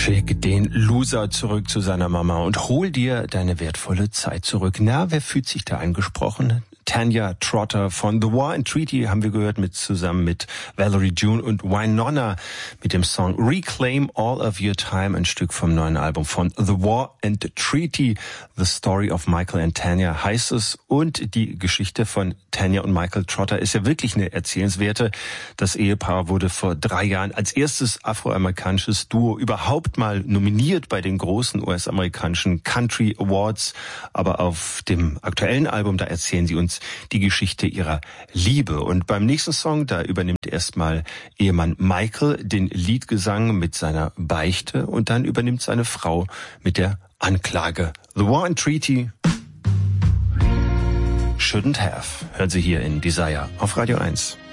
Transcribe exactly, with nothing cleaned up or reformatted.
Schick den Loser zurück zu seiner Mama und hol dir deine wertvolle Zeit zurück. Na, wer fühlt sich da angesprochen? Tanya Trotter von The War and Treaty haben wir gehört, mit zusammen mit Valerie June und Wynonna mit dem Song Reclaim All of Your Time, ein Stück vom neuen Album von The War and Treaty. The Story of Michael and Tanya heißt es, und die Geschichte von Tanya und Michael Trotter ist ja wirklich eine erzählenswerte. Das Ehepaar wurde vor drei Jahren als erstes afroamerikanisches Duo überhaupt mal nominiert bei den großen U S-amerikanischen Country Awards. Aber auf dem aktuellen Album, da erzählen sie uns die Geschichte ihrer Liebe. Und beim nächsten Song, da übernimmt erstmal Ehemann Michael den Liedgesang mit seiner Beichte und dann übernimmt seine Frau mit der Anklage. The War and Treaty, Shouldn't Have, hören Sie hier in Desire auf Radio eins.